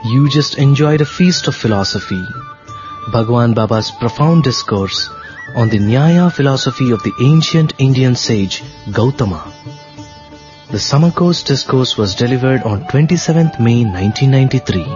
You just enjoyed a feast of philosophy. Bhagwan Baba's profound discourse on the Nyaya philosophy of the ancient Indian sage Gautama. The summer course discourse was delivered on 27th May 1993.